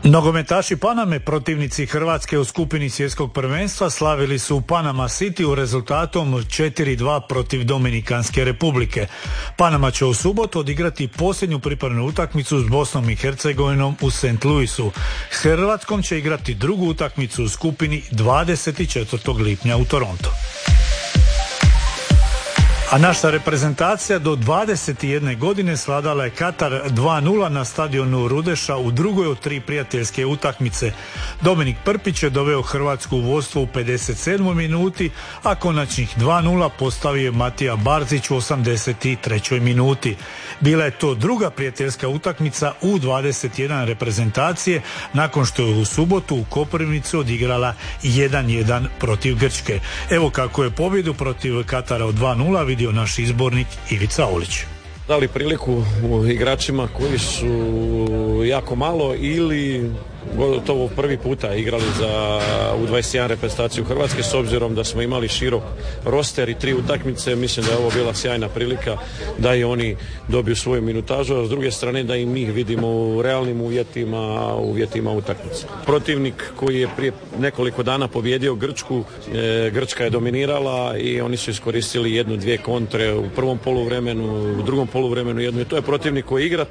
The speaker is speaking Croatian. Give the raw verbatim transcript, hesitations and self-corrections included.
Nogometaši Paname, protivnici Hrvatske u skupini svjetskog prvenstva, slavili su u Panama City u rezultatom četiri dva protiv Dominikanske republike. Panama će u subotu odigrati posljednju pripremnu utakmicu s Bosnom i Hercegovinom u Saint Louisu. S Hrvatskom će igrati drugu utakmicu u skupini dvadeset četvrtog lipnja u Torontu. A naša reprezentacija do dvadeset jedne godine svladala je Katar dva nula na stadionu Rudeša u drugoj od tri prijateljske utakmice. Dominik Prpić je doveo Hrvatsku u vodstvo u pedeset sedmoj minuti, a konačnih dva nula postavio je Matija Barzić u osamdeset trećoj minuti. Bila je to druga prijateljska utakmica u dvadeset jedan reprezentacije nakon što je u subotu u Koprivnici odigrala jedan jedan protiv Grčke. Evo kako je pobjedu protiv Katara od dva nula vidio naš izbornik Ivica Olić. Dali priliku igračima koji su jako malo ili gotovo prvi puta igrali za u dvadeset jedan reprezentaciju Hrvatske, s obzirom da smo imali širok roster i tri utakmice. Mislim da je ovo bila sjajna prilika da i oni dobiju svoju minutažu, a s druge strane da i mi vidimo u realnim uvjetima, uvjetima utakmice. Protivnik koji je prije nekoliko dana pobijedio Grčku, e, Grčka je dominirala i oni su iskoristili jednu, dvije kontre u prvom poluvremenu, u drugom poluvremenu jednu, i to je protivnik koji igra